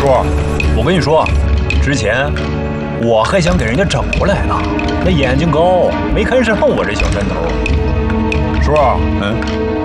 我跟你说，之前我还想给人家整过来呢，那眼睛高，没看上我这小山头。 叔，